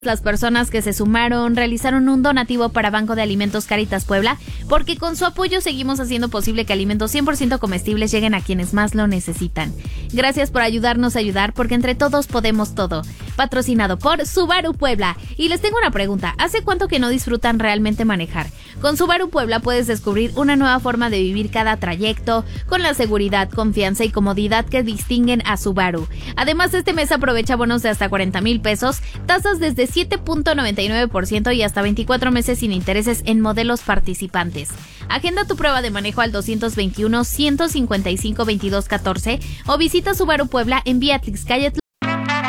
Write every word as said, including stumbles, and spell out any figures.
Las personas que se sumaron realizaron un donativo para Banco de Alimentos Cáritas Puebla, porque con su apoyo seguimos haciendo posible que alimentos cien por ciento comestibles lleguen a quienes más lo necesitan. Gracias por ayudarnos a ayudar, porque entre todos podemos todo. Patrocinado por Subaru Puebla. Y les tengo una pregunta, ¿hace cuánto que no disfrutan realmente manejar? Con Subaru Puebla puedes descubrir una nueva forma de vivir cada trayecto, con la seguridad, confianza y comodidad que distinguen a Subaru. Además, este mes aprovecha bonos de hasta cuarenta mil pesos, tasas desde siete punto noventa y nueve por ciento y hasta veinticuatro meses sin intereses en modelos participantes. Agenda tu prueba de manejo al doscientos veintiuno, ciento cincuenta y cinco, veintidós catorce o visita Subaru Puebla en Vía Tlaxcala